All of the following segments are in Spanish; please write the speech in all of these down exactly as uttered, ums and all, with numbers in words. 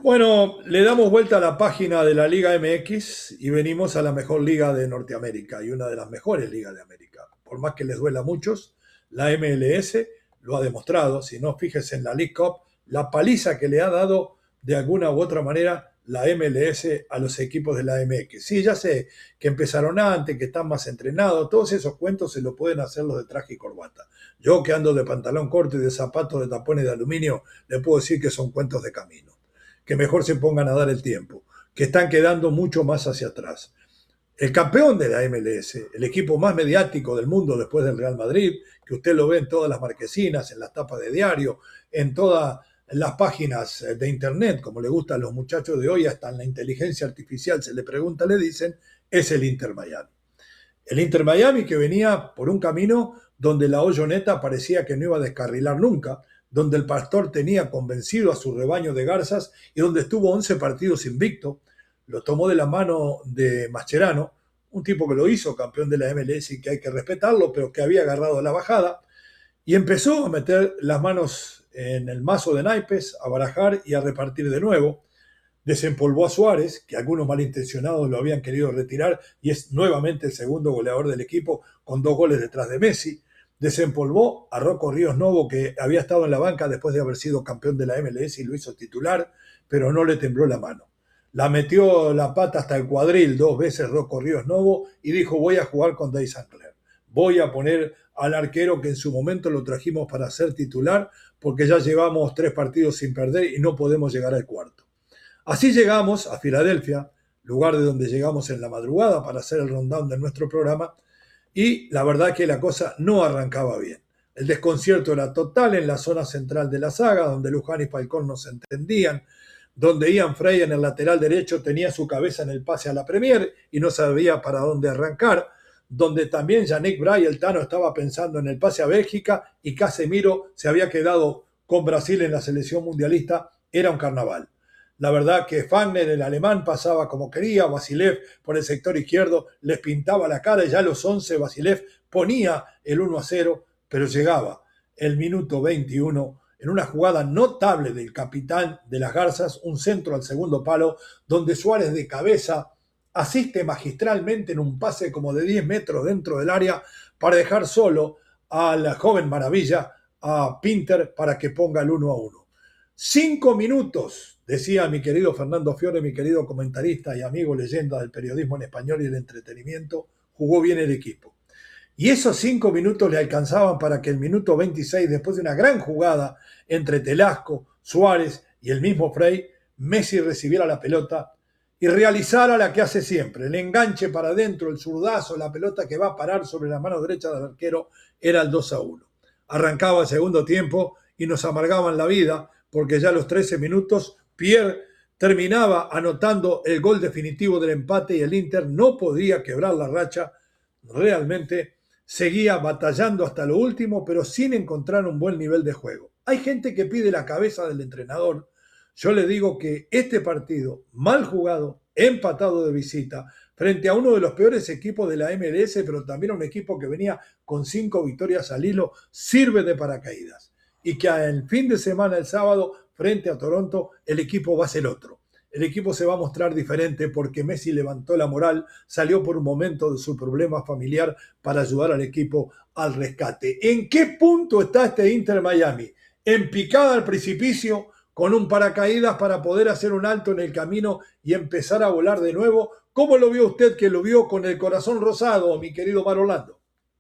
Bueno, le damos vuelta a la página de la Liga M X y venimos a la mejor liga de Norteamérica y una de las mejores ligas de América. Por más que les duela a muchos, la M L S lo ha demostrado. Si no, fíjese en la League Cup, la paliza que le ha dado de alguna u otra manera la M L S a los equipos de la M X. Sí, ya sé que empezaron antes, que están más entrenados, todos esos cuentos se lo pueden hacer los de traje y corbata. Yo que ando de pantalón corto y de zapatos de tapones de aluminio, le puedo decir que son cuentos de camino, que mejor se pongan a dar el tiempo, que están quedando mucho más hacia atrás. El campeón de la M L S, el equipo más mediático del mundo después del Real Madrid, que usted lo ve en todas las marquesinas, en las tapas de diario, en todas las páginas de internet, como le gustan a los muchachos de hoy, hasta en la inteligencia artificial se le pregunta, le dicen, es el Inter Miami. El Inter Miami que venía por un camino donde la Olloneta parecía que no iba a descarrilar nunca, donde el pastor tenía convencido a su rebaño de garzas y donde estuvo once partidos invicto. Lo tomó de la mano de Mascherano, un tipo que lo hizo campeón de la M L S y que hay que respetarlo, pero que había agarrado la bajada, y empezó a meter las manos en el mazo de naipes, a barajar y a repartir de nuevo. Desempolvó a Suárez, que algunos malintencionados lo habían querido retirar, y es nuevamente el segundo goleador del equipo con dos goles detrás de Messi. Desempolvó a Rocco Ríos Novo, que había estado en la banca después de haber sido campeón de la M L S y lo hizo titular, pero no le tembló la mano. La metió la pata hasta el cuadril dos veces Rocco Ríos Novo y dijo, voy a jugar con Dave Sinclair. Voy a poner al arquero que en su momento lo trajimos para ser titular, porque ya llevamos tres partidos sin perder y no podemos llegar al cuarto. Así llegamos a Filadelfia, lugar de donde llegamos en la madrugada para hacer el rundown de nuestro programa, y la verdad que la cosa no arrancaba bien. El desconcierto era total en la zona central de la saga, donde Luján y Falcón no se entendían, donde Ian Frey en el lateral derecho tenía su cabeza en el pase a la Premier y no sabía para dónde arrancar, donde también Yannick Bray, el Tano, estaba pensando en el pase a Bélgica y Casemiro se había quedado con Brasil en la selección mundialista. Era un carnaval. La verdad que Fagner, el alemán, pasaba como quería, Vasilev por el sector izquierdo les pintaba la cara y ya a los once Vasilev ponía el uno a cero, pero llegaba el minuto veintiuno en una jugada notable del capitán de las Garzas, un centro al segundo palo, donde Suárez de cabeza asiste magistralmente en un pase como de diez metros dentro del área para dejar solo a la joven maravilla, a Pinter, para que ponga el uno a uno. Cinco minutos, decía mi querido Fernando Fiore, mi querido comentarista y amigo leyenda del periodismo en español y el entretenimiento, jugó bien el equipo. Y esos cinco minutos le alcanzaban para que el minuto veintiséis, después de una gran jugada entre Telasco, Suárez y el mismo Frey, Messi recibiera la pelota y realizara la que hace siempre, el enganche para adentro, el zurdazo, la pelota que va a parar sobre la mano derecha del arquero, era el dos a uno. Arrancaba el segundo tiempo y nos amargaban la vida, porque ya a los trece minutos Pierre terminaba anotando el gol definitivo del empate y el Inter no podía quebrar la racha. Realmente seguía batallando hasta lo último, pero sin encontrar un buen nivel de juego. Hay gente que pide la cabeza del entrenador. Yo le digo que este partido, mal jugado, empatado de visita, frente a uno de los peores equipos de la M L S, pero también a un equipo que venía con cinco victorias al hilo, sirve de paracaídas. Y que el fin de semana, el sábado, frente a Toronto, el equipo va a ser otro. El equipo se va a mostrar diferente porque Messi levantó la moral, salió por un momento de su problema familiar para ayudar al equipo al rescate. ¿En qué punto está este Inter Miami? En picada al precipicio, con un paracaídas para poder hacer un alto en el camino y empezar a volar de nuevo. ¿Cómo lo vio usted, que lo vio con el corazón rosado, mi querido Mar Orlando?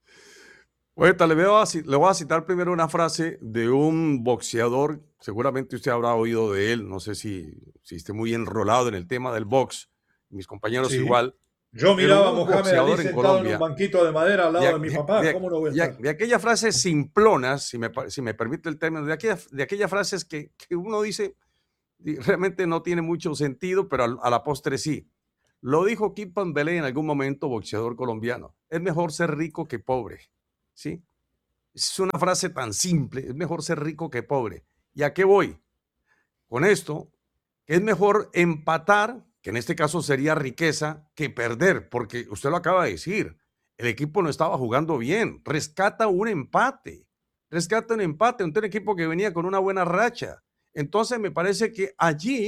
Ahorita le, veo a, le voy a citar primero una frase de un boxeador, seguramente usted habrá oído de él, no sé si, si esté muy enrolado en el tema del box, mis compañeros Sí. igual. Yo Pero miraba a un Mohamed Ali boxeador en sentado en un Colombia, banquito de madera al lado de, de mi de, papá. de, ¿Cómo no voy a de, estar? de aquella frase simplona, si me, si me permite el término, de aquella, de aquella frases que, que uno dice, realmente no tiene mucho sentido, pero a, a la postre sí. Lo dijo Kip Pambelé en algún momento, boxeador colombiano. Es mejor ser rico que pobre, ¿sí? Es una frase tan simple, es mejor ser rico que pobre. ¿Y a qué voy? Con esto, que es mejor empatar, que en este caso sería riqueza, que perder, porque usted lo acaba de decir, el equipo no estaba jugando bien, rescata un empate, rescata un empate, un equipo que venía con una buena racha. Entonces me parece que allí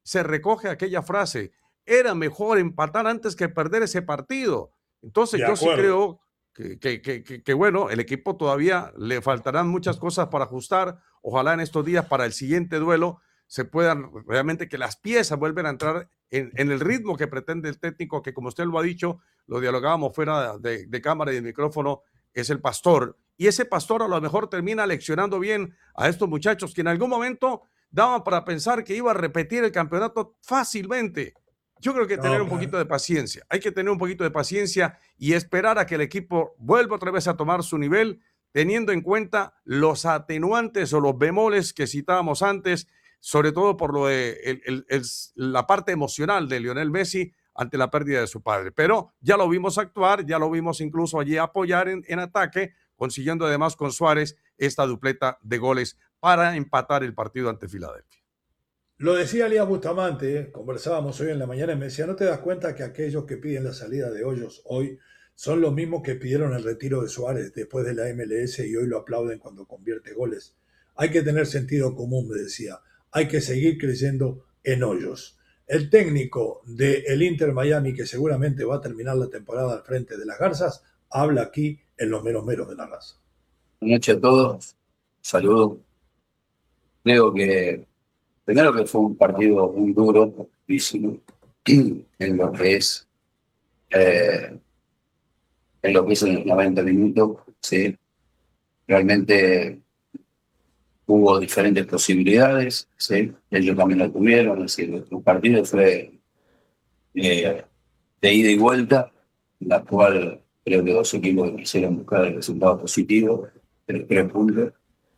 se recoge aquella frase. Era mejor empatar antes que perder ese partido. Entonces De yo sí acuerdo. creo que, que, que, que, que, bueno, el equipo todavía le faltarán muchas cosas para ajustar. Ojalá en estos días para el siguiente duelo se puedan realmente que las piezas vuelvan a entrar en, en el ritmo que pretende el técnico, que como usted lo ha dicho, lo dialogábamos fuera de, de cámara y de micrófono, es el Pastor. Y ese Pastor a lo mejor termina leccionando bien a estos muchachos que en algún momento daban para pensar que iba a repetir el campeonato fácilmente. Yo creo que No, tener un claro. poquito de paciencia, hay que tener un poquito de paciencia y esperar a que el equipo vuelva otra vez a tomar su nivel, teniendo en cuenta los atenuantes o los bemoles que citábamos antes, sobre todo por lo de el, el, el, la parte emocional de Lionel Messi ante la pérdida de su padre. Pero ya lo vimos actuar, ya lo vimos incluso allí apoyar en, en ataque, consiguiendo además con Suárez esta dupleta de goles para empatar el partido ante Filadelfia. Lo decía Elías Bustamante, ¿eh? Conversábamos hoy en la mañana y me decía, ¿no te das cuenta que aquellos que piden la salida de Hoyos hoy son los mismos que pidieron el retiro de Suárez después de la M L S y hoy lo aplauden cuando convierte goles? Hay que tener sentido común, me decía. Hay que seguir creyendo en Hoyos. El técnico del Inter Miami, que seguramente va a terminar la temporada al frente de las Garzas, habla aquí en los meros meros de la raza. Buenas noches a todos. Saludos. Creo que primero que fue un partido muy duro, difícil, en lo que es eh, en lo que es en los noventa minutos, ¿sí? Realmente hubo diferentes posibilidades, ¿sí? Ellos también la tuvieron, es decir, el partido fue eh, de ida y vuelta, en la cual creo que dos equipos quisieron buscar el resultado positivo, tres, tres puntos,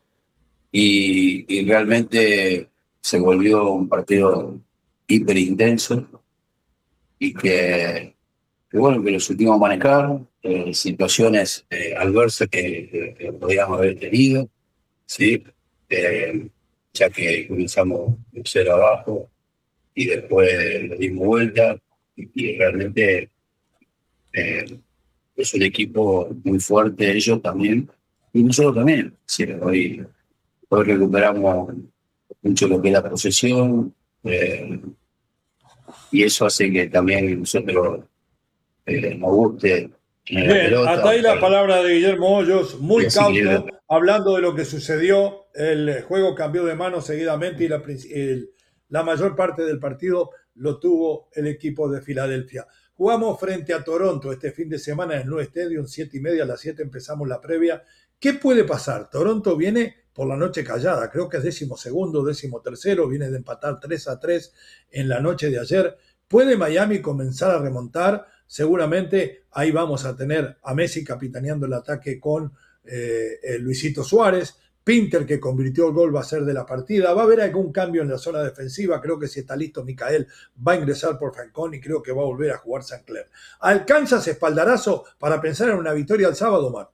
y, y realmente se volvió un partido hiper intenso y que, que bueno, que lo supimos manejar, eh, situaciones eh, adversas que, que, que podíamos haber tenido, ¿sí? Eh, ya que comenzamos de cero abajo y después le dimos vuelta y, y realmente eh, es un equipo muy fuerte, ellos también, y nosotros también. Sí, hoy, hoy recuperamos mucho lo que es la posesión, eh, y eso hace que también nosotros eh, nos guste en la Bien, pelota. hasta ahí la palabra de Guillermo Hoyos, muy cauto, que... hablando de lo que sucedió. El juego cambió de mano seguidamente y la, el, la mayor parte del partido lo tuvo el equipo de Filadelfia. Jugamos frente a Toronto este fin de semana en el New Stadium, siete y media, a las siete empezamos la previa. ¿Qué puede pasar? Toronto viene por la noche callada, creo que es décimo segundo, décimo tercero, viene de empatar tres a tres en la noche de ayer. ¿Puede Miami comenzar a remontar? Seguramente ahí vamos a tener a Messi capitaneando el ataque con eh, eh, Luisito Suárez. Pinter, que convirtió el gol, va a ser de la partida. Va a haber algún cambio en la zona defensiva. Creo que si está listo Micael, va a ingresar por Fancón y creo que va a volver a jugar Sancler. ¿Alcanza ese espaldarazo para pensar en una victoria el sábado, Mar?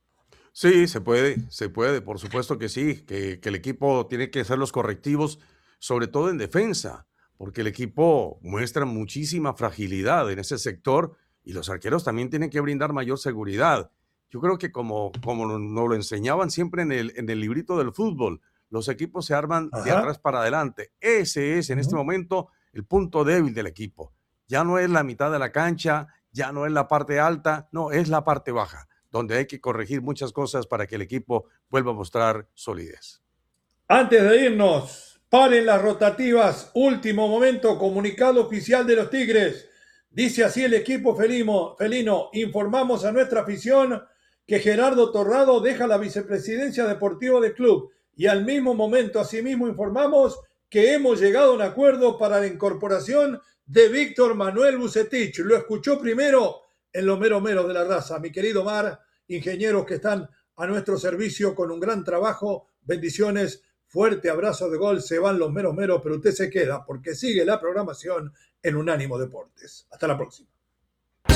Sí, se puede, se puede, por supuesto que sí, que, que el equipo tiene que hacer los correctivos, sobre todo en defensa, porque el equipo muestra muchísima fragilidad en ese sector y los arqueros también tienen que brindar mayor seguridad. Yo creo que como, como nos lo enseñaban siempre en el, en el librito del fútbol, los equipos se arman Ajá. de atrás para adelante. Ese es en uh-huh. este momento el punto débil del equipo. Ya no es la mitad de la cancha, ya no es la parte alta, no, es la parte baja, donde hay que corregir muchas cosas para que el equipo vuelva a mostrar solidez. Antes de irnos, paren las rotativas. Último momento, comunicado oficial de los Tigres. Dice así el equipo felino, felino. Informamos a nuestra afición que Gerardo Torrado deja la vicepresidencia deportiva del club. Y al mismo momento, asimismo, informamos que hemos llegado a un acuerdo para la incorporación de Víctor Manuel Vucetich. Lo escuchó primero en los meros meros de la raza. Mi querido Mar, ingenieros que están a nuestro servicio con un gran trabajo. Bendiciones. Fuerte abrazo de gol, se van los meros meros, pero usted se queda porque sigue la programación en Unánimo Deportes. Hasta la próxima.